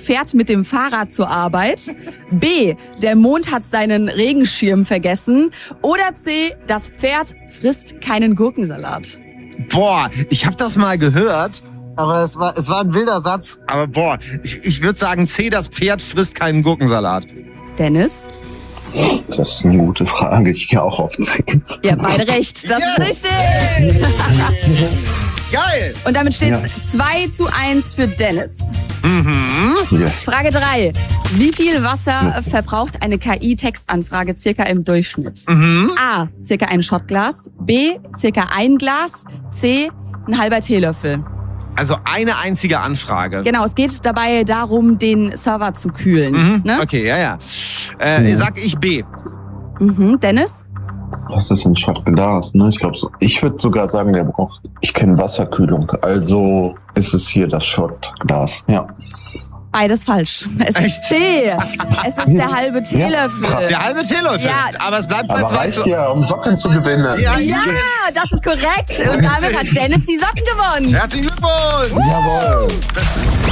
fährt mit dem Fahrrad zur Arbeit. B, der Mond hat seinen Regenschirm vergessen. Oder C, das Pferd frisst keinen Gurkensalat. Boah, ich habe das mal gehört, aber es war ein wilder Satz. Aber boah, ich würde sagen C, das Pferd frisst keinen Gurkensalat. Dennis? Das ist eine gute Frage. Ich gehe auch auf C. Ja, beide recht. Das ist richtig. Geil. Und damit steht es 2:1 für Dennis. Yes. Frage 3. Wie viel Wasser verbraucht eine KI-Textanfrage circa im Durchschnitt? A, circa ein Schottglas. B, circa ein Glas. C, ein halber Teelöffel. Also eine einzige Anfrage. Genau, es geht dabei darum, den Server zu kühlen. Ne? Okay, ja. Sag ich B. Dennis? Das ist ein Schottglas, ne? Ich würde sogar sagen, ich kenne Wasserkühlung. Also ist es hier das Schottglas. Ja. Beides falsch. Es ist C. Es ist der halbe Teelöffel. Krass. Der halbe Teelöffel. Ja. Aber es bleibt bei Aber 2 reicht zu... ja, um Socken zu gewinnen. Ja, das ist korrekt. Und damit hat Dennis die Socken gewonnen. Herzlichen Glückwunsch. Jawohl.